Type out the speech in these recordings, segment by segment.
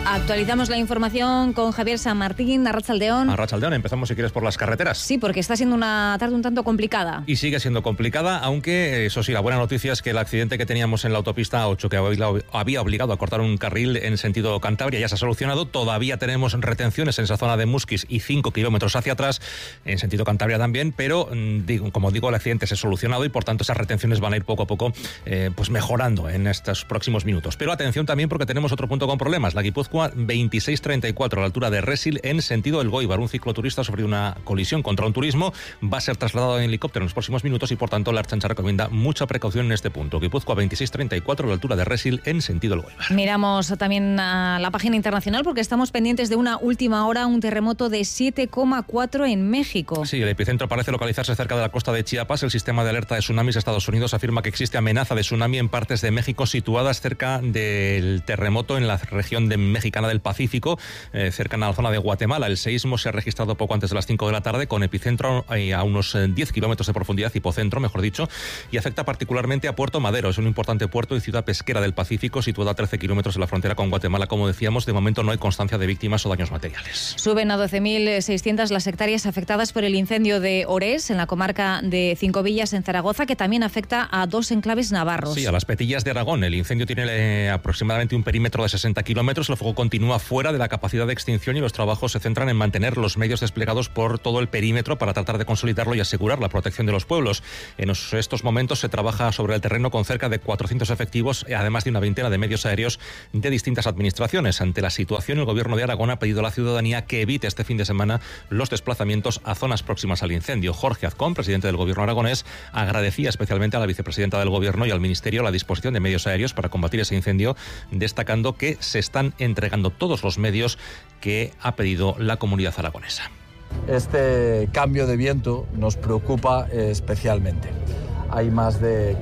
Actualizamos la información con Javier San Martín, Arratsaldeón. Arratsaldeón, empezamos si quieres por las carreteras. Sí, porque está siendo una tarde un tanto complicada. Y sigue siendo complicada, aunque eso sí, la buena noticia es que el accidente que teníamos en la autopista A8, que había obligado a cortar un carril en sentido Cantabria, ya se ha solucionado. Todavía tenemos retenciones en esa zona de Musquis y 5 kilómetros hacia atrás, en sentido Cantabria también, pero como digo, el accidente se ha solucionado y por tanto esas retenciones van a ir poco a poco pues mejorando en estos próximos minutos. Pero atención también porque tenemos otro punto con problemas, la Guipúzcoa 2634 a la altura de Résil en sentido Elgoibar. Un cicloturista ha sufrido una colisión contra un turismo, va a ser trasladado en helicóptero en los próximos minutos y por tanto la Ertzaintza recomienda mucha precaución en este punto. Guipúzcoa 2634 a la altura de Résil en sentido Elgoibar. Miramos también a la página internacional porque estamos pendientes de una última hora, un terremoto de 7,4 en México. Sí, el epicentro parece localizarse cerca de la costa de Chiapas. El sistema de alerta de tsunamis de Estados Unidos afirma que existe amenaza de tsunami en partes de México situadas cerca del terremoto en la región de Mexicana del Pacífico, cercana a la zona de Guatemala. El seísmo se ha registrado poco antes de las 5 de la tarde, con epicentro a unos 10 kilómetros de profundidad, hipocentro, mejor dicho, y afecta particularmente a Puerto Madero. Es un importante puerto y ciudad pesquera del Pacífico, situada a 13 kilómetros de la frontera con Guatemala. Como decíamos, de momento no hay constancia de víctimas o daños materiales. Suben a 12.600 las hectáreas afectadas por el incendio de Orés, en la comarca de Cinco Villas, en Zaragoza, que también afecta a 2 enclaves navarros. Sí, a las Petillas de Aragón. El incendio tiene aproximadamente un perímetro de 60 kilómetros. El fuego continúa fuera de la capacidad de extinción y los trabajos se centran en mantener los medios desplegados por todo el perímetro para tratar de consolidarlo y asegurar la protección de los pueblos. En estos momentos se trabaja sobre el terreno con cerca de 400 efectivos, además de una veintena de medios aéreos de distintas administraciones. Ante la situación, el Gobierno de Aragón ha pedido a la ciudadanía que evite este fin de semana los desplazamientos a zonas próximas al incendio. Jorge Azcón, presidente del Gobierno aragonés, agradecía especialmente a la vicepresidenta del Gobierno y al Ministerio la disposición de medios aéreos para combatir ese incendio, destacando que se están entregando todos los medios que ha pedido la comunidad aragonesa. Este cambio de viento nos preocupa especialmente. Hay más de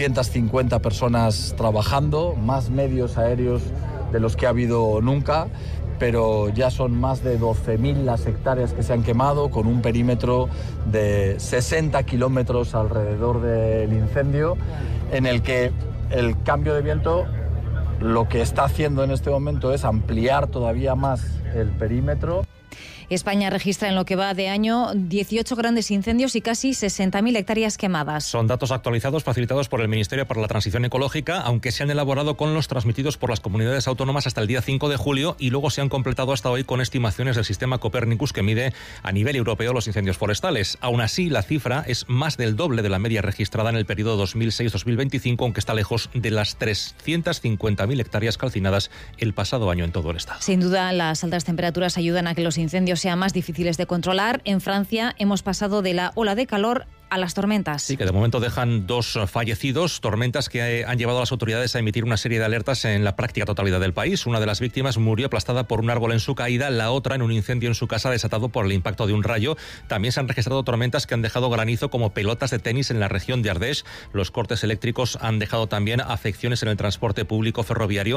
450 personas trabajando, más medios aéreos de los que ha habido nunca, pero ya son más de 12.000 las hectáreas que se han quemado, con un perímetro de 60 kilómetros alrededor del incendio, en el que el cambio de viento lo que está haciendo en este momento es ampliar todavía más el perímetro. España registra en lo que va de año 18 grandes incendios y casi 60.000 hectáreas quemadas. Son datos actualizados facilitados por el Ministerio para la Transición Ecológica, aunque se han elaborado con los transmitidos por las comunidades autónomas hasta el día 5 de julio y luego se han completado hasta hoy con estimaciones del sistema Copernicus que mide a nivel europeo los incendios forestales. Aún así, la cifra es más del doble de la media registrada en el periodo 2006-2025, aunque está lejos de las 350.000 hectáreas calcinadas el pasado año en todo el estado. Sin duda, las altas temperaturas ayudan a que los incendios sean más difíciles de controlar. En Francia hemos pasado de la ola de calor a las tormentas. Sí, que de momento dejan 2 fallecidos, tormentas que han llevado a las autoridades a emitir una serie de alertas en la práctica totalidad del país. Una de las víctimas murió aplastada por un árbol en su caída, la otra en un incendio en su casa desatado por el impacto de un rayo. También se han registrado tormentas que han dejado granizo como pelotas de tenis en la región de Ardèche. Los cortes eléctricos han dejado también afecciones en el transporte público ferroviario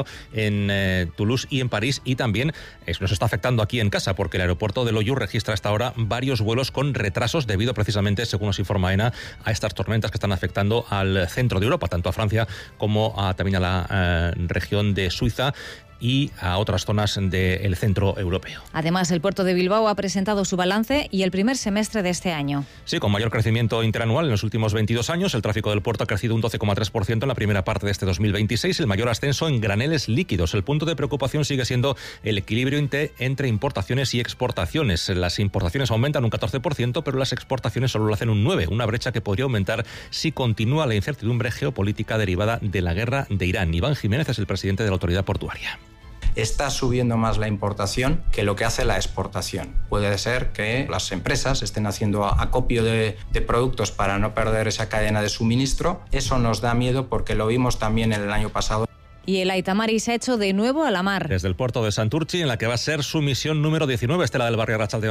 en Toulouse y en París, y también nos está afectando aquí en casa porque el aeropuerto de Loiu registra hasta ahora varios vuelos con retrasos debido precisamente, según nos informa AENA, a estas tormentas que están afectando al centro de Europa, tanto a Francia como también a la región de Suiza y a otras zonas del centro europeo. Además, el puerto de Bilbao ha presentado su balance y el primer semestre de este año. Sí, con mayor crecimiento interanual en los últimos 22 años. El tráfico del puerto ha crecido un 12,3% en la primera parte de este 2026, el mayor ascenso en graneles líquidos. El punto de preocupación sigue siendo el equilibrio entre importaciones y exportaciones. Las importaciones aumentan un 14%, pero las exportaciones solo lo hacen un 9%, una brecha que podría aumentar si continúa la incertidumbre geopolítica derivada de la guerra de Irán. Iván Jiménez es el presidente de la autoridad portuaria. Está subiendo más la importación que lo que hace la exportación. Puede ser que las empresas estén haciendo acopio de productos para no perder esa cadena de suministro. Eso nos da miedo porque lo vimos también el año pasado. Y el Aita Mari se ha hecho de nuevo a la mar. Desde el puerto de Santurtzi, en la que va a ser su misión número 19, Estela del Barrio, Arratsaldeón.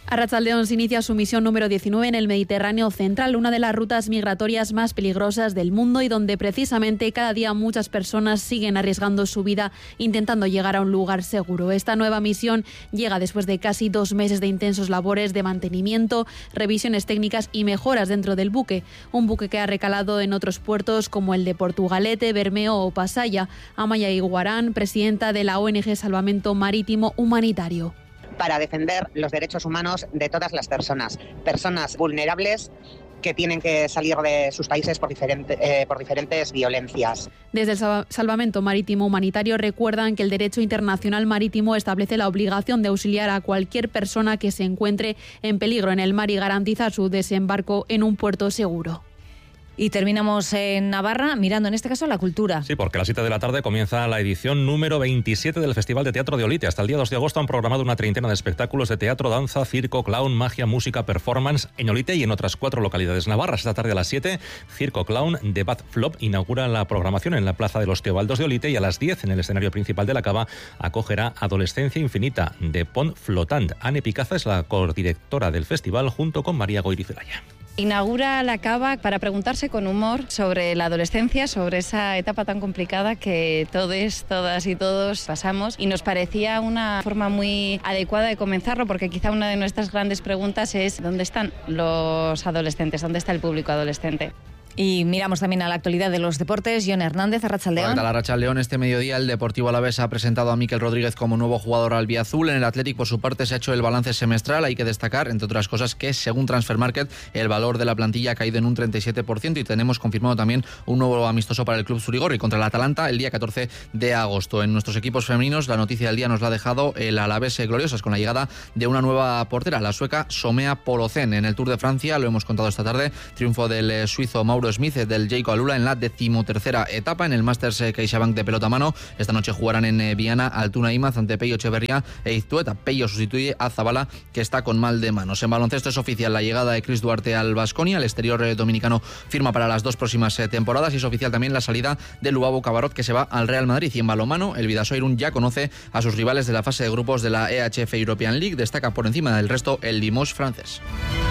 Arratsaldeón se inicia su misión número 19 en el Mediterráneo Central, una de las rutas migratorias más peligrosas del mundo y donde precisamente cada día muchas personas siguen arriesgando su vida intentando llegar a un lugar seguro. Esta nueva misión llega después de casi 2 meses de intensos labores de mantenimiento, revisiones técnicas y mejoras dentro del buque. Un buque que ha recalado en otros puertos como el de Portugalete, Bermeo o Pasaia. Amaya Iguarán, presidenta de la ONG Salvamento Marítimo Humanitario. Para defender los derechos humanos de todas las personas vulnerables que tienen que salir de sus países por diferentes violencias. Desde el Salvamento Marítimo Humanitario recuerdan que el derecho internacional marítimo establece la obligación de auxiliar a cualquier persona que se encuentre en peligro en el mar y garantizar su desembarco en un puerto seguro. Y terminamos en Navarra mirando en este caso la cultura. Sí, porque a las 7 de la tarde comienza la edición número 27 del Festival de Teatro de Olite. Hasta el día 2 de agosto han programado una treintena de espectáculos de teatro, danza, circo, clown, magia, música, performance en Olite y en otras 4 localidades navarras. Esta tarde a las 7, Circo Clown de Bad Flop inaugura la programación en la Plaza de los Teobaldos de Olite y a las 10 en el escenario principal de la Cava acogerá Adolescencia Infinita de Pont Flotant. Anne Picaza es la codirectora del festival junto con María Goirizelaya. Inaugura la Cava para preguntarse con humor sobre la adolescencia, sobre esa etapa tan complicada que todos, todas y todos pasamos, y nos parecía una forma muy adecuada de comenzarlo porque quizá una de nuestras grandes preguntas es ¿dónde están los adolescentes? ¿Dónde está el público adolescente? Y miramos también a la actualidad de los deportes. John Hernández, Arratsaldeón. ¿Qué tal, Arratsaldeón? Este mediodía el Deportivo Alavés ha presentado a Mikel Rodríguez como nuevo jugador albiazul. En el Athletic, por su parte, se ha hecho el balance semestral. Hay que destacar, entre otras cosas, que según Transfermarkt, el valor de la plantilla ha caído en un 37% y tenemos confirmado también un nuevo amistoso para el club Zurigorri contra el Atalanta el día 14 de agosto. En nuestros equipos femeninos, la noticia del día nos la ha dejado el Alavés Gloriosas con la llegada de una nueva portera, la sueca Somea Polocen. En el Tour de Francia, lo hemos contado esta tarde, triunfo del suizo Mauro Smith, del Jayco Alula en la 13ª etapa en el Masters CaixaBank de pelota mano. Esta noche jugarán en Viana Altuna Imaz ante Peyo Echeverría e Iztueta. Peyo sustituye a Zabala, que está con mal de manos. En baloncesto es oficial la llegada de Chris Duarte al Baskonia. El exterior dominicano firma para las 2 próximas temporadas y es oficial también la salida de Lubabo Cabarrot, que se va al Real Madrid. Y en balonmano, el Vidasoa Irún ya conoce a sus rivales de la fase de grupos de la EHF European League. Destaca por encima del resto el Limoges francés.